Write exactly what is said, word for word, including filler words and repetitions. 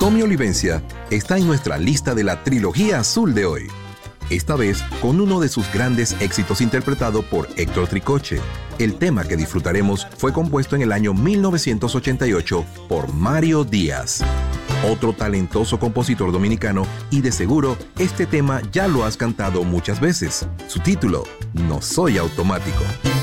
Tommy Olivencia está en nuestra lista de la trilogía azul de hoy. Esta vez con uno de sus grandes éxitos interpretado por Héctor Tricoche. El tema que disfrutaremos fue compuesto en el año mil novecientos ochenta y ocho por Mario Díaz, otro talentoso compositor dominicano, y de seguro este tema ya lo has cantado muchas veces. Su título, No Soy Automático.